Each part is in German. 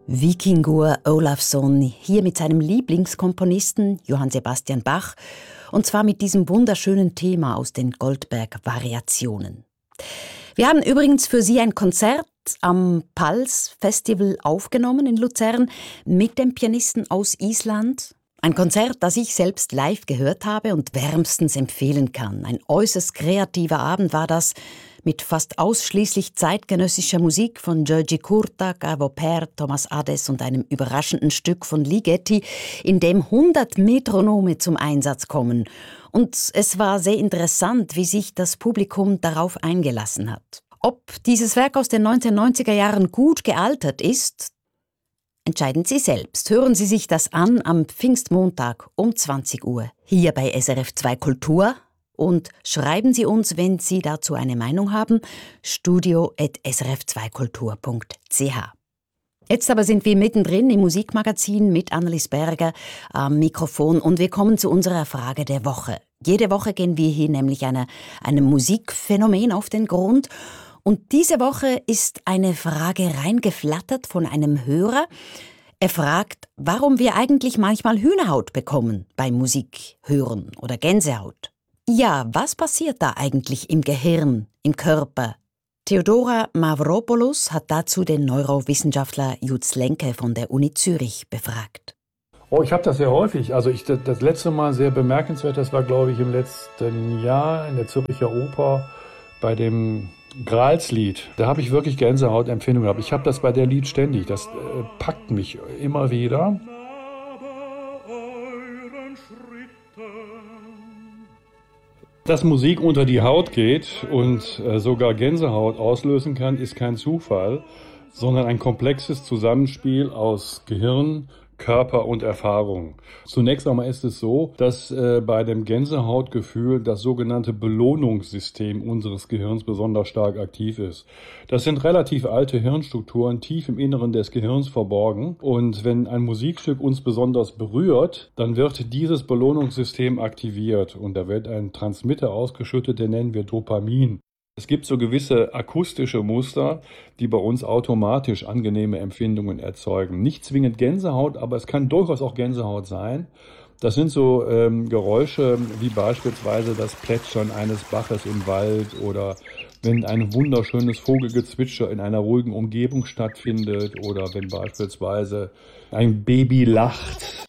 Víkingur Ólafsson hier mit seinem Lieblingskomponisten Johann Sebastian Bach, und zwar mit diesem wunderschönen Thema aus den Goldberg-Variationen. Wir haben übrigens für Sie ein Konzert am Pulse Festival aufgenommen in Luzern mit dem Pianisten aus Island. Ein Konzert, das ich selbst live gehört habe und wärmstens empfehlen kann. Ein äußerst kreativer Abend war das, mit fast ausschließlich zeitgenössischer Musik von György Kurta, Arvo Pärt, Thomas Adès und einem überraschenden Stück von Ligeti, in dem 100 Metronome zum Einsatz kommen. Und es war sehr interessant, wie sich das Publikum darauf eingelassen hat. Ob dieses Werk aus den 1990er Jahren gut gealtert ist, entscheiden Sie selbst. Hören Sie sich das an am Pfingstmontag um 20 Uhr hier bei SRF 2 Kultur. Und schreiben Sie uns, wenn Sie dazu eine Meinung haben, studio@srf2kultur.ch. Jetzt aber sind wir mittendrin im Musikmagazin mit Annelies Berger am Mikrofon und wir kommen zu unserer Frage der Woche. Jede Woche gehen wir hier nämlich einem Musikphänomen auf den Grund. Und diese Woche ist eine Frage reingeflattert von einem Hörer. Er fragt, warum wir eigentlich manchmal Hühnerhaut bekommen beim Musikhören oder Gänsehaut. Ja, was passiert da eigentlich im Gehirn, im Körper? Theodora Mavropoulos hat dazu den Neurowissenschaftler Jutz Lenke von der Uni Zürich befragt. Oh, ich habe das sehr häufig. Also das letzte Mal sehr bemerkenswert, das war, glaube ich, im letzten Jahr in der Zürcher Oper bei dem Gralslied. Da habe ich wirklich Gänsehautempfindung gehabt. Ich habe das bei der Lied ständig. Das packt mich immer wieder. Dass Musik unter die Haut geht und sogar Gänsehaut auslösen kann, ist kein Zufall, sondern ein komplexes Zusammenspiel aus Gehirn, Körper und Erfahrung. Zunächst einmal ist es so, dass bei dem Gänsehautgefühl das sogenannte Belohnungssystem unseres Gehirns besonders stark aktiv ist. Das sind relativ alte Hirnstrukturen, tief im Inneren des Gehirns verborgen. Und wenn ein Musikstück uns besonders berührt, dann wird dieses Belohnungssystem aktiviert und da wird ein Transmitter ausgeschüttet, den nennen wir Dopamin. Es gibt so gewisse akustische Muster, die bei uns automatisch angenehme Empfindungen erzeugen. Nicht zwingend Gänsehaut, aber es kann durchaus auch Gänsehaut sein. Das sind so Geräusche wie beispielsweise das Plätschern eines Baches im Wald oder wenn ein wunderschönes Vogelgezwitscher in einer ruhigen Umgebung stattfindet oder wenn beispielsweise ein Baby lacht.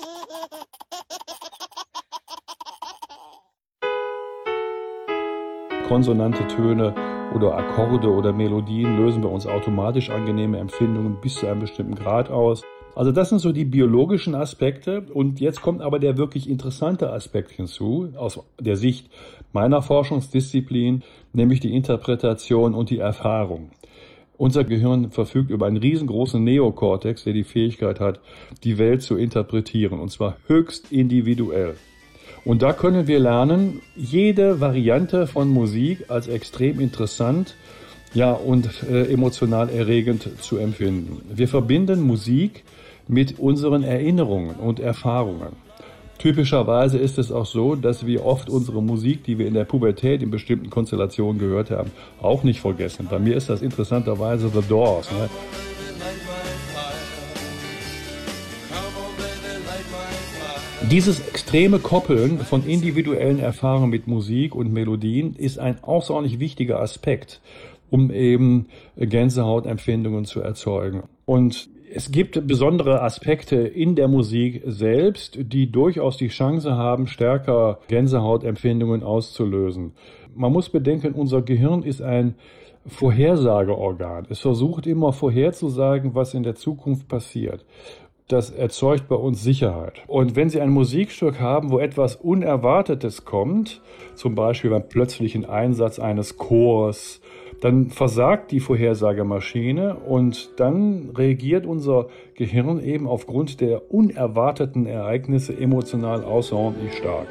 Konsonante Töne oder Akkorde oder Melodien lösen bei uns automatisch angenehme Empfindungen bis zu einem bestimmten Grad aus. Also das sind so die biologischen Aspekte und jetzt kommt aber der wirklich interessante Aspekt hinzu, aus der Sicht meiner Forschungsdisziplin, nämlich die Interpretation und die Erfahrung. Unser Gehirn verfügt über einen riesengroßen Neokortex, der die Fähigkeit hat, die Welt zu interpretieren, und zwar höchst individuell. Und da können wir lernen, jede Variante von Musik als extrem interessant, ja, und emotional erregend zu empfinden. Wir verbinden Musik mit unseren Erinnerungen und Erfahrungen. Typischerweise ist es auch so, dass wir oft unsere Musik, die wir in der Pubertät in bestimmten Konstellationen gehört haben, auch nicht vergessen. Bei mir ist das interessanterweise The Doors, ne? Dieses extreme Koppeln von individuellen Erfahrungen mit Musik und Melodien ist ein außerordentlich wichtiger Aspekt, um eben Gänsehautempfindungen zu erzeugen. Und es gibt besondere Aspekte in der Musik selbst, die durchaus die Chance haben, stärker Gänsehautempfindungen auszulösen. Man muss bedenken, unser Gehirn ist ein Vorhersageorgan. Es versucht immer vorherzusagen, was in der Zukunft passiert. Das erzeugt bei uns Sicherheit. Und wenn Sie ein Musikstück haben, wo etwas Unerwartetes kommt, zum Beispiel beim plötzlichen Einsatz eines Chors, dann versagt die Vorhersagemaschine und dann reagiert unser Gehirn eben aufgrund der unerwarteten Ereignisse emotional außerordentlich stark.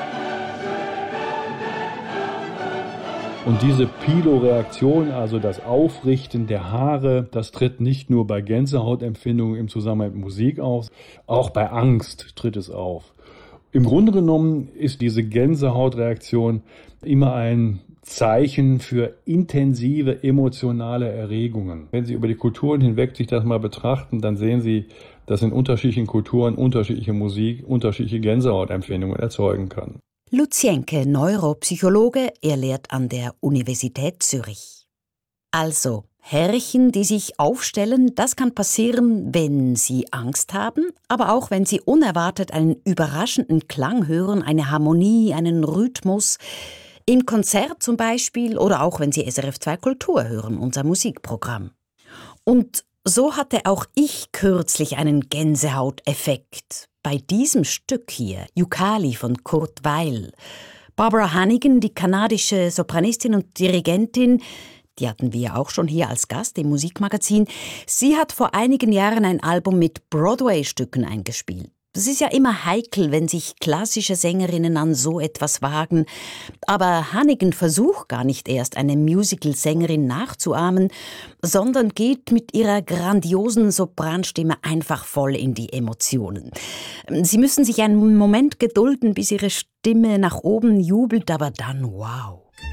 Und diese Piloreaktion, also das Aufrichten der Haare, das tritt nicht nur bei Gänsehautempfindungen im Zusammenhang mit Musik auf, auch bei Angst tritt es auf. Im Grunde genommen ist diese Gänsehautreaktion immer ein Zeichen für intensive emotionale Erregungen. Wenn Sie über die Kulturen hinweg sich das mal betrachten, dann sehen Sie, dass in unterschiedlichen Kulturen unterschiedliche Musik unterschiedliche Gänsehautempfindungen erzeugen kann. Lutz Jenke, Neuropsychologe, er lehrt an der Universität Zürich. Also, Härchen, die sich aufstellen, das kann passieren, wenn Sie Angst haben, aber auch wenn Sie unerwartet einen überraschenden Klang hören, eine Harmonie, einen Rhythmus. Im Konzert zum Beispiel oder auch wenn Sie SRF 2 Kultur hören, unser Musikprogramm. Und so hatte auch ich kürzlich einen Gänsehauteffekt. Bei diesem Stück hier, Yukali von Kurt Weill. Barbara Hannigan, die kanadische Sopranistin und Dirigentin, die hatten wir auch schon hier als Gast im Musikmagazin. Sie hat vor einigen Jahren ein Album mit Broadway-Stücken eingespielt. Das ist ja immer heikel, wenn sich klassische Sängerinnen an so etwas wagen. Aber Hannigan versucht gar nicht erst, eine Musical-Sängerin nachzuahmen, sondern geht mit ihrer grandiosen Sopranstimme einfach voll in die Emotionen. Sie müssen sich einen Moment gedulden, bis ihre Stimme nach oben jubelt, aber dann wow.